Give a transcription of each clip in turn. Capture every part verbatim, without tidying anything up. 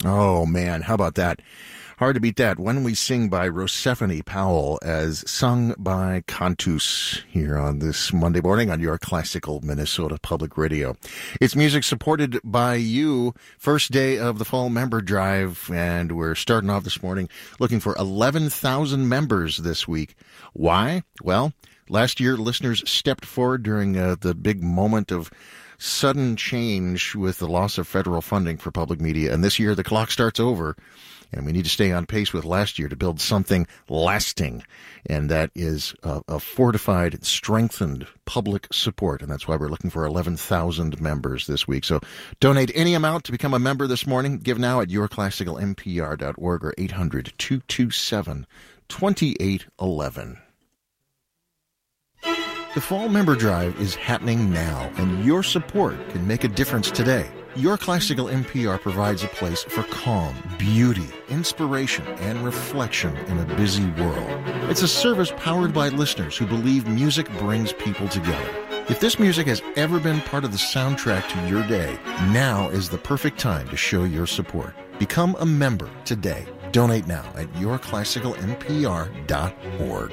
Oh, man, how about that? Hard to beat that. When We Sing by Rosephanie Powell, as sung by Cantus here on this Monday morning on your classical Minnesota Public Radio. It's music supported by you. First day of the fall member drive, and we're starting off this morning looking for eleven thousand members this week. Why? Well, last year listeners stepped forward during uh, the big moment of sudden change with the loss of federal funding for public media, and this year the clock starts over. And we need to stay on pace with last year to build something lasting. And that is a, a fortified, strengthened public support. And that's why we're looking for eleven thousand members this week. So donate any amount to become a member this morning. Give now at your classical m p r dot org or eight hundred, two two seven, two eight one one. The Fall Member Drive is happening now, and your support can make a difference today. Your Classical N P R provides a place for calm, beauty, inspiration, and reflection in a busy world. It's a service powered by listeners who believe music brings people together. If this music has ever been part of the soundtrack to your day, now is the perfect time to show your support. Become a member today. Donate now at your classical m p r dot org.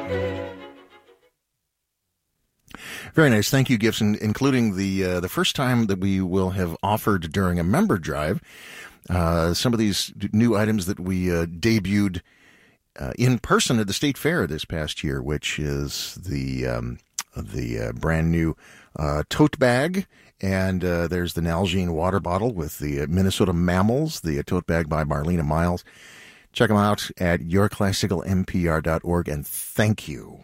Very nice. Thank you, Gibson, including the uh, the first time that we will have offered during a member drive uh, some of these new items that we uh, debuted uh, in person at the State Fair this past year, which is the um, the uh, brand new uh, tote bag, and uh, there's the Nalgene water bottle with the uh, Minnesota Mammals, the uh, tote bag by Marlena Miles. Check them out at your classical m p r dot org, and thank you.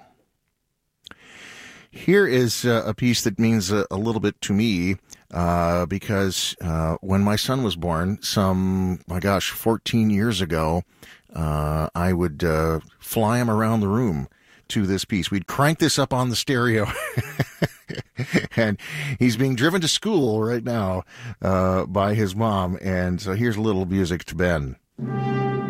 Here is uh, a piece that means a, a little bit to me uh, because uh, when my son was born, some, my gosh, fourteen years ago, uh, I would uh, fly him around the room to this piece. We'd crank this up on the stereo, and he's being driven to school right now uh, by his mom. And so here's a little music to Ben.